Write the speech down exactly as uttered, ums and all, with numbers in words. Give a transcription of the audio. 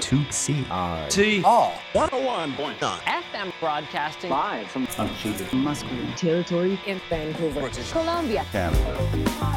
two C R T R one oh one point nine F M broadcasting live from unceded Musqueam territory in Vancouver, British Columbia, Canada.